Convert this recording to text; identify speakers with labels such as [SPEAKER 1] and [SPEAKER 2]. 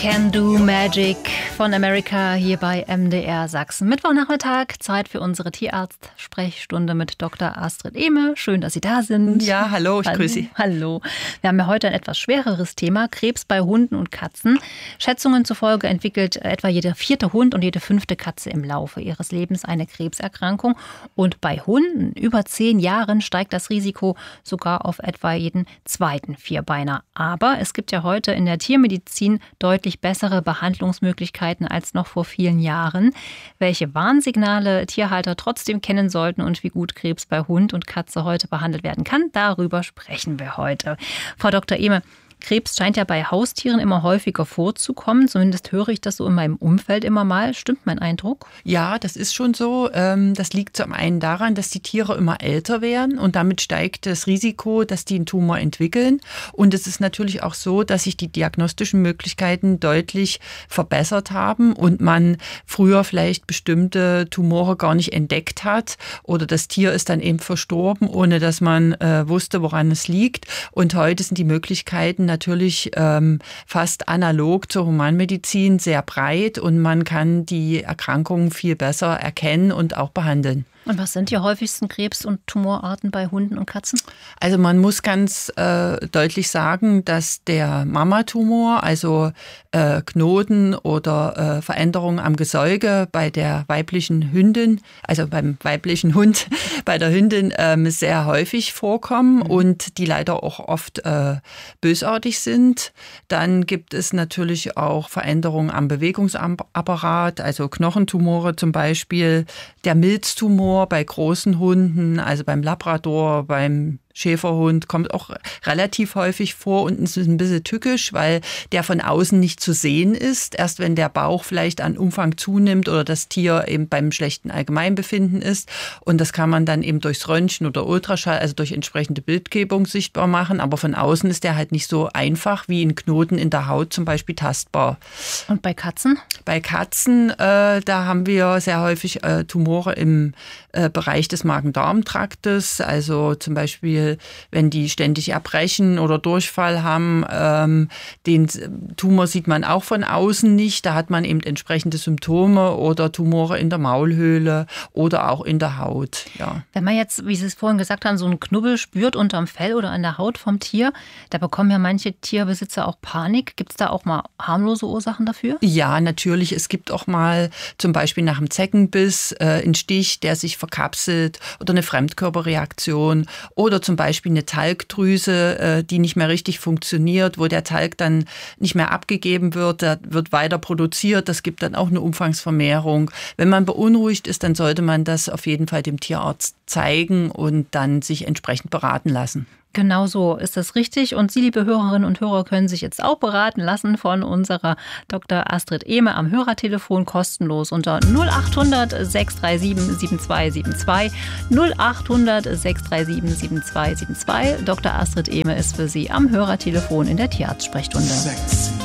[SPEAKER 1] Can Do Magic von America hier bei MDR Sachsen. Mittwochnachmittag, Zeit für unsere Tierarzt-Sprechstunde mit Dr. Astrid Ehme. Schön, dass Sie da sind.
[SPEAKER 2] Ja, hallo, ich grüße Sie.
[SPEAKER 1] Hallo. Wir haben ja heute ein etwas schwereres Thema, Krebs bei Hunden und Katzen. Schätzungen zufolge entwickelt etwa jeder 4. Hund und jede 5. Katze im Laufe ihres Lebens eine Krebserkrankung. Und bei Hunden über 10 Jahren steigt das Risiko sogar auf etwa jeden 2. Vierbeiner. Aber es gibt ja heute in der Tiermedizin deutlich bessere Behandlungsmöglichkeiten als noch vor vielen Jahren. Welche Warnsignale Tierhalter trotzdem kennen sollten und wie gut Krebs bei Hund und Katze heute behandelt werden kann, darüber sprechen wir heute. Frau Dr. Ehme, Krebs scheint ja bei Haustieren immer häufiger vorzukommen. Zumindest höre ich das so in meinem Umfeld immer mal. Stimmt mein Eindruck?
[SPEAKER 2] Ja, das ist schon so. Das liegt zum einen daran, dass die Tiere immer älter werden und damit steigt das Risiko, dass die einen Tumor entwickeln. Und es ist natürlich auch so, dass sich die diagnostischen Möglichkeiten deutlich verbessert haben und man früher vielleicht bestimmte Tumore gar nicht entdeckt hat oder das Tier ist dann eben verstorben, ohne dass man wusste, woran es liegt. Und heute sind die Möglichkeiten natürlich fast analog zur Humanmedizin sehr breit und man kann die Erkrankungen viel besser erkennen und auch behandeln.
[SPEAKER 1] Und was sind die häufigsten Krebs- und Tumorarten bei Hunden und Katzen?
[SPEAKER 2] Also man muss ganz deutlich sagen, dass der Mammatumor, also Knoten oder Veränderungen am Gesäuge bei der weiblichen Hündin, also beim weiblichen Hund, bei der Hündin sehr häufig vorkommen und die leider auch oft bösartig sind. Dann gibt es natürlich auch Veränderungen am Bewegungsapparat, also Knochentumore zum Beispiel, der Milztumor bei großen Hunden, also beim Labrador, beim Schäferhund, kommt auch relativ häufig vor und es ist ein bisschen tückisch, weil der von außen nicht zu sehen ist. Erst wenn der Bauch vielleicht an Umfang zunimmt oder das Tier eben beim schlechten Allgemeinbefinden ist. Und das kann man dann eben durchs Röntgen oder Ultraschall, also durch entsprechende Bildgebung sichtbar machen. Aber von außen ist der halt nicht so einfach wie ein Knoten in der Haut zum Beispiel tastbar.
[SPEAKER 1] Und bei Katzen?
[SPEAKER 2] Bei Katzen, da haben wir sehr häufig Tumore im Bereich des Magen-Darm-Traktes. Also zum Beispiel wenn die ständig erbrechen oder Durchfall haben. Den Tumor sieht man auch von außen nicht. Da hat man eben entsprechende Symptome oder Tumore in der Maulhöhle oder auch in der Haut. Ja.
[SPEAKER 1] Wenn man jetzt, wie Sie es vorhin gesagt haben, so einen Knubbel spürt unterm Fell oder an der Haut vom Tier, da bekommen ja manche Tierbesitzer auch Panik. Gibt es da auch mal harmlose Ursachen dafür?
[SPEAKER 2] Ja, natürlich. Es gibt auch mal zum Beispiel nach einem Zeckenbiss einen Stich, der sich verkapselt oder eine Fremdkörperreaktion oder zum Beispiel eine Talgdrüse, die nicht mehr richtig funktioniert, wo der Talg dann nicht mehr abgegeben wird, der wird weiter produziert, das gibt dann auch eine Umfangsvermehrung. Wenn man beunruhigt ist, dann sollte man das auf jeden Fall dem Tierarzt zeigen und dann sich entsprechend beraten lassen.
[SPEAKER 1] Genau so ist das richtig. Und Sie, liebe Hörerinnen und Hörer, können sich jetzt auch beraten lassen von unserer Dr. Astrid Ehme am Hörertelefon kostenlos unter 0800 637 7272 0800 637 7272. Dr. Astrid Ehme ist für Sie am Hörertelefon in der Tierarztsprechstunde.